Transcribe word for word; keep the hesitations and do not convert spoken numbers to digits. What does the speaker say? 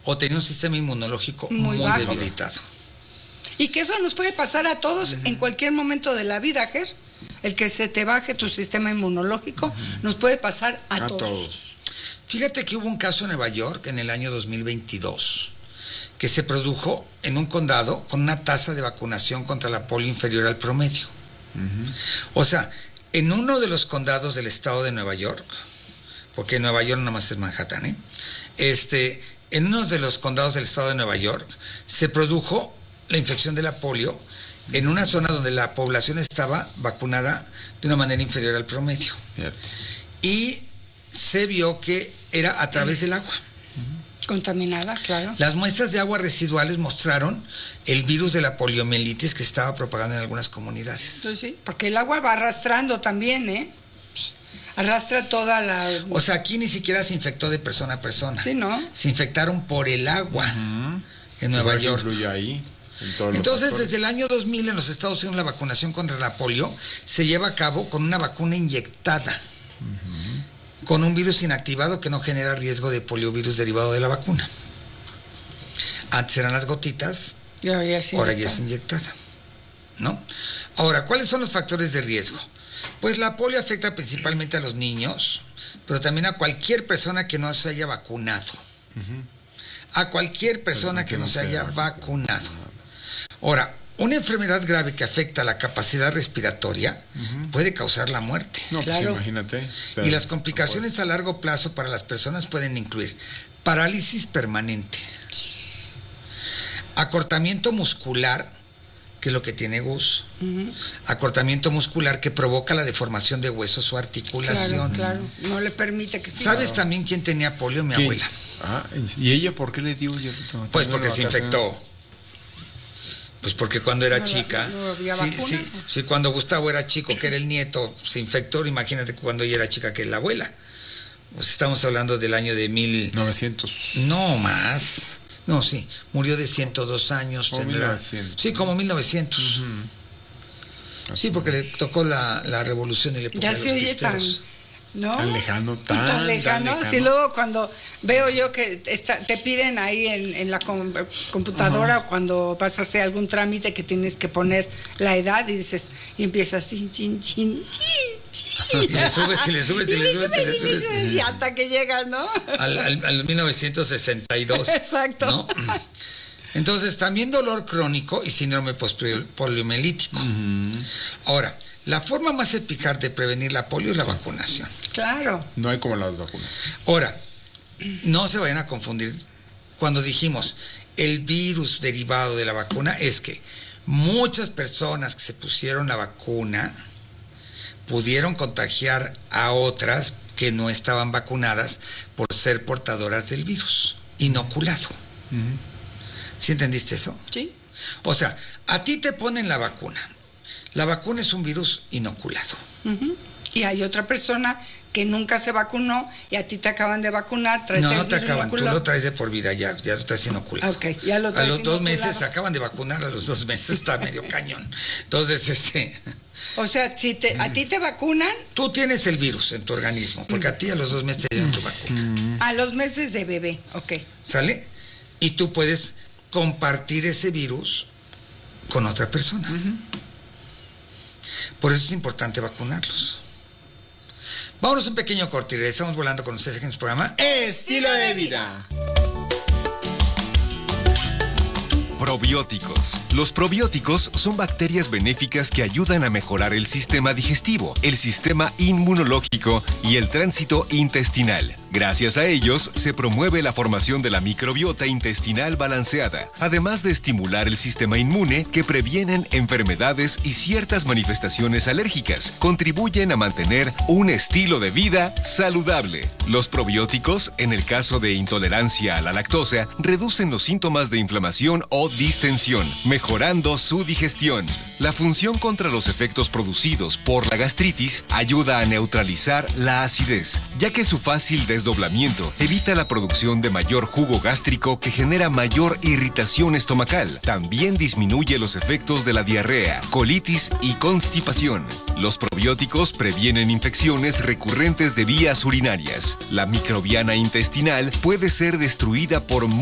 o tenía un sistema inmunológico muy, muy debilitado. Y que eso nos puede pasar a todos uh-huh. en cualquier momento de la vida, Ger. El que se te baje tu sistema inmunológico uh-huh. nos puede pasar a, a todos. todos. Fíjate que hubo un caso en Nueva York en el año dos mil veintidós que se produjo en un condado con una tasa de vacunación contra la polio inferior al promedio. Uh-huh. O sea, en uno de los condados del estado de Nueva York, porque Nueva York nada más es Manhattan, ¿eh? Este, en uno de los condados del estado de Nueva York se produjo la infección de la polio en una zona donde la población estaba vacunada de una manera inferior al promedio. Yep. Y se vio que era a través del agua. Contaminada, claro. Las muestras de agua residuales mostraron el virus de la poliomielitis que estaba propagando en algunas comunidades. Sí, sí, porque el agua va arrastrando también, ¿eh? Arrastra toda la... O sea, aquí ni siquiera se infectó de persona a persona. Sí, ¿no? Se infectaron por el agua uh-huh. en Nueva York. Incluye ahí. En Entonces, desde el año dos mil en los Estados Unidos la vacunación contra la polio se lleva a cabo con una vacuna inyectada. Uh-huh. Con un virus inactivado que no genera riesgo de poliovirus derivado de la vacuna. Antes eran las gotitas, y ahora ya es ahora ya es inyectada, ¿no? Ahora, ¿cuáles son los factores de riesgo? Pues la polio afecta principalmente a los niños, pero también a cualquier persona que no se haya vacunado. Uh-huh. A cualquier persona que, que no se haya vacunado. Ahora, una enfermedad grave que afecta la capacidad respiratoria uh-huh. puede causar la muerte. No, pues claro. Imagínate. Y las complicaciones a largo plazo para las personas pueden incluir parálisis permanente, acortamiento muscular, que es lo que tiene Gus, uh-huh. acortamiento muscular que provoca la deformación de huesos o articulaciones. Claro, claro. No le permite que siga. ¿Sabes claro. también quién tenía polio? Mi ¿Quién? abuela. Ah, ¿y ella por qué le dio? Pues porque se infectó. Pues porque cuando era no, chica, no había sí, vacuna. sí, sí, cuando Gustavo era chico, que era el nieto, se infectó, imagínate cuando ella era chica, que es la abuela. Pues estamos hablando del año de mil... novecientos. No, más. No, sí, murió de ciento dos años. Como tendrá, mil novecientos. Sí, como mil novecientos. Uh-huh. Sí, porque le tocó la, la revolución y le ya se oye tan... ¿No? Tan lejano, tan, tan lejano. Tan lejano. Si luego cuando veo yo que está, te piden ahí en, en la com- computadora uh-huh. cuando vas a hacer algún trámite que tienes que poner la edad y dices, y empiezas chin, chin, chin, chin. Y le subes, y le subes, y le subes, y le subes. Y hasta que llegas, ¿no? Al, al, al mil novecientos sesenta y dos. Exacto. ¿No? Entonces, también dolor crónico y síndrome poliomielítico. Uh-huh. Ahora, la forma más eficaz de prevenir la polio es la vacunación. Claro. No hay como las vacunas. Ahora, no se vayan a confundir. Cuando dijimos el virus derivado de la vacuna, es que muchas personas que se pusieron la vacuna pudieron contagiar a otras que no estaban vacunadas por ser portadoras del virus, inoculado. Uh-huh. ¿Sí entendiste eso? Sí. O sea, a ti te ponen la vacuna. La vacuna es un virus inoculado. Uh-huh. Y hay otra persona que nunca se vacunó y a ti te acaban de vacunar. Traes no, no te acaban, inoculado. Tú lo traes de por vida, ya, ya lo traes inoculado. Okay, ya lo traes a los inoculado. dos meses te acaban de vacunar, a los dos meses está medio cañón. Entonces, este... O sea, si te, a ti te vacunan... Tú tienes el virus en tu organismo, porque a ti a los dos meses te dieron tu vacuna. A los meses de bebé, ok. ¿Sale? Y tú puedes compartir ese virus con otra persona. Uh-huh. Por eso es importante vacunarlos. Vámonos un pequeño corte y regresamos volando con ustedes aquí en su programa Estilo de Vida. Probióticos. Los probióticos son bacterias benéficas que ayudan a mejorar el sistema digestivo, el sistema inmunológico y el tránsito intestinal. Gracias a ellos, se promueve la formación de la microbiota intestinal balanceada, además de estimular el sistema inmune que previenen enfermedades y ciertas manifestaciones alérgicas. Contribuyen a mantener un estilo de vida saludable. Los probióticos, en el caso de intolerancia a la lactosa, reducen los síntomas de inflamación o distensión, mejorando su digestión. La función contra los efectos producidos por la gastritis ayuda a neutralizar la acidez, ya que su fácil desdoblamiento evita la producción de mayor jugo gástrico que genera mayor irritación estomacal. También disminuye los efectos de la diarrea, colitis y constipación. Los probióticos previenen infecciones recurrentes de vías urinarias. La microbiana intestinal puede ser destruida por